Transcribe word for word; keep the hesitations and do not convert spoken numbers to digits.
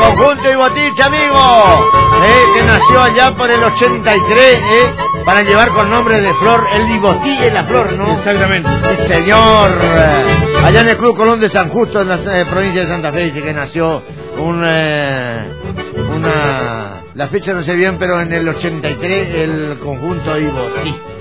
conjunto Ibotich, amigo, eh, que nació allá por el ochenta y tres, eh, para llevar con nombre de flor, el Ibotich es la flor, ¿no? Exactamente. Sí, señor. Allá en el Club Colón de San Justo, en la eh, provincia de Santa Fe, dice que nació un, eh, una... La fecha no sé bien, pero en el ochenta y tres el conjunto Ibotich.